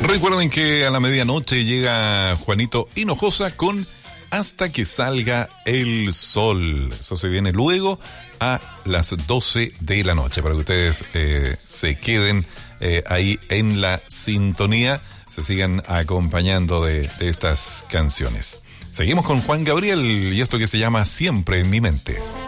Recuerden que a la medianoche llega Juanito Hinojosa con Hasta que salga el sol. Eso se viene luego a las 12 de la noche para que ustedes se queden ahí en la sintonía, se sigan acompañando de estas canciones. Seguimos con Juan Gabriel y esto que se llama Siempre en mi mente.